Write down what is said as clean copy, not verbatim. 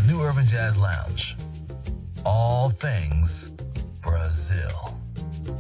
the New Urban Jazz Lounge. All things Brazil.